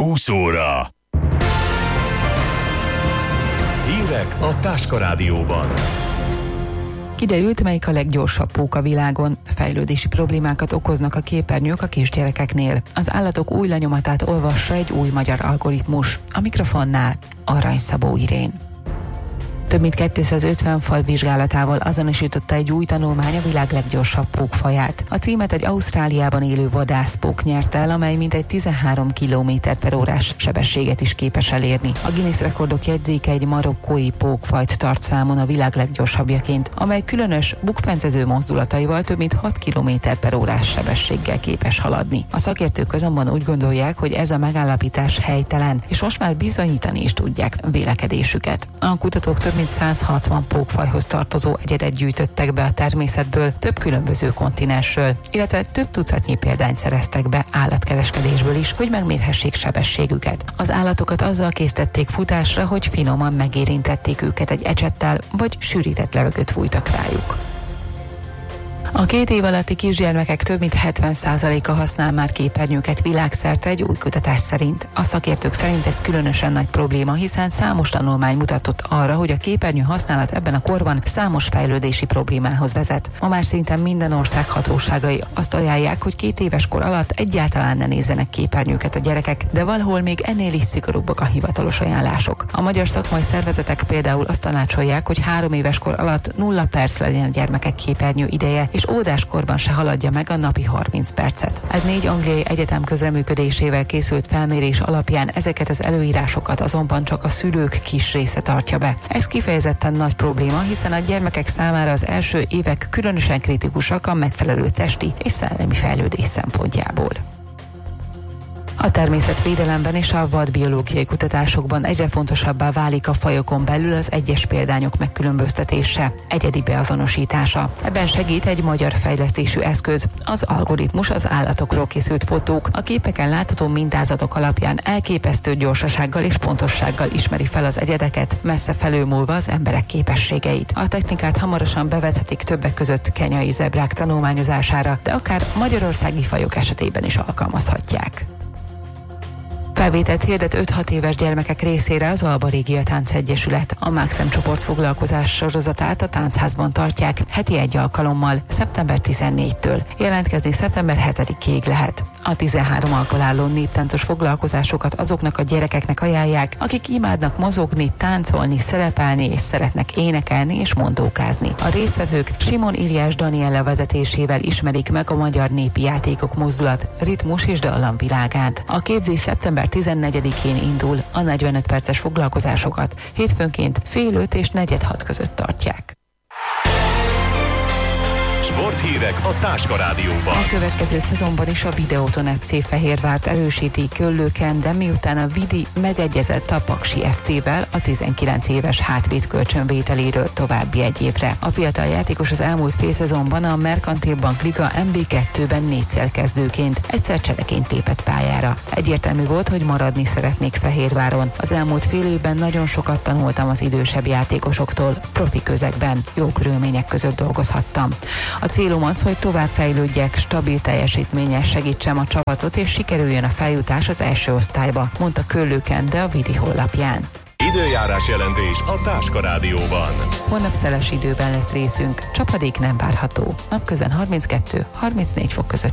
20 óra. Hírek a Táska Rádióban. Kiderült, melyik a leggyorsabb pók a világon. Fejlődési problémákat okoznak a képernyők a kisgyerekeknél. Az állatok új lenyomatát olvassa egy új magyar algoritmus. A mikrofonnál Arany Szabó Irén. Több mint 250 faj vizsgálatával azonosította egy új tanulmány a világ leggyorsabb pókfaját. A címet egy Ausztráliában élő vadászpók nyert el, amely mintegy 13 km/órás sebességet is képes elérni. A Guinness rekordok jegyzéke egy marokkói pókfajt tart számon a világ leggyorsabbjaként, amely különös bukfencező mozdulataival több mint 6 km/órás sebességgel képes haladni. A szakértők azonban úgy gondolják, hogy ez a megállapítás helytelen, és most már bizonyítani is tudják vélekedésüket. A kutatók több mint 160 pókfajhoz tartozó egyedet gyűjtöttek be a természetből több különböző kontinensről, illetve több tucatnyi példányt szereztek be állatkereskedésből is, hogy megmérhessék sebességüket. Az állatokat azzal késztették futásra, hogy finoman megérintették őket egy ecsettel, vagy sűrített levegőt fújtak rájuk. A 2 év alatti kisgyermekek több mint 70%-a használ már képernyőket világszerte egy új kutatás szerint. A szakértők szerint ez különösen nagy probléma, hiszen számos tanulmány mutatott arra, hogy a képernyő használat ebben a korban számos fejlődési problémához vezet. Ma már szinte minden ország hatóságai azt ajánlják, hogy 2 éves kor alatt egyáltalán ne nézzenek képernyőket a gyerekek, de valahol még ennél is szigorúbbak a hivatalos ajánlások. A magyar szakmai szervezetek például azt tanácsolják, hogy 3 éves kor alatt 0 perc legyen a gyermekek képernyő ideje, és óvodáskorban se haladja meg a napi 30 percet. Egy 4 angliai egyetem közreműködésével készült felmérés alapján ezeket az előírásokat azonban csak a szülők kis része tartja be. Ez kifejezetten nagy probléma, hiszen a gyermekek számára az első évek különösen kritikusak a megfelelő testi és szellemi fejlődés szempontjából. A természetvédelemben és a vadbiológiai kutatásokban egyre fontosabbá válik a fajokon belül az egyes példányok megkülönböztetése, egyedi beazonosítása. Ebben segít egy magyar fejlesztésű eszköz, az algoritmus. Az állatokról készült fotók a képeken látható mintázatok alapján elképesztő gyorsasággal és pontossággal ismeri fel az egyedeket, messze felülmúlva az emberek képességeit. A technikát hamarosan bevethetik többek között kenyai zebrák tanulmányozására, de akár magyarországi fajok esetében is alkalmazhatják. Felvételt hirdet 5-6 éves gyermekek részére az Alba Régia Táncegyesület. A Mákszem csoport foglalkozás sorozatát a Táncházban tartják heti 1 alkalommal, szeptember 14-től. Jelentkezni szeptember 7-ig lehet. A 13 alkal álló néptáncos foglalkozásokat azoknak a gyerekeknek ajánlják, akik imádnak mozogni, táncolni, szerepelni és szeretnek énekelni és mondókázni. A résztvevők Simon Iliás Daniella vezetésével ismerik meg a magyar népi játékok mozdulat, ritmus és dallamvilágát. A képzés szeptember 14-én indul, a 45 perces foglalkozásokat hétfőnként fél 5 és negyed 6 között tartják. Sporthírek a Táska Rádióban. A következő szezonban is a Videóton FC Fehérvárt erősíti Köllőken, de miután a Vidi megegyezett a Paksi FC-vel a 19 éves hátvéd kölcsönvételéről további 1 évre. A fiatal játékos az elmúlt félszezonban a Merkantil Bank Liga MB2-ben 4-szer kezdőként, egyszer csereként lépett pályára. Egyértelmű volt, hogy maradni szeretnék Fehérváron. Az elmúlt fél évben nagyon sokat tanultam az idősebb játékosoktól, profi közegben, jó körülmények között dolgozhattam. A célom az, hogy tovább fejlődjek, stabil teljesítménnyel segítsem a csapatot, és sikerüljön a feljutás az első osztályba, mondta Köllőken, de a Vidi honlapján. Időjárás jelentés a Táska Rádióban. Holnap szeles időben lesz részünk, csapadék nem várható. Napközben 32-34 fok között.